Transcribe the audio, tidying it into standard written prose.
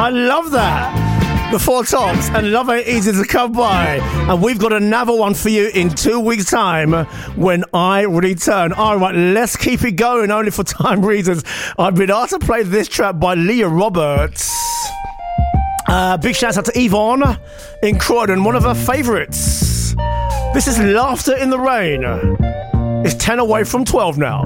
I love that. The Four Tops and Love Ain't Easy to Come By. And we've got another one for you in 2 weeks' time when I return. All right, let's keep it going, only for time reasons. I've been asked to play this track by Leah Roberts. Big shout out to Yvonne in Croydon, one of her favourites. This is Laughter in the Rain. It's 10 away from 12 now.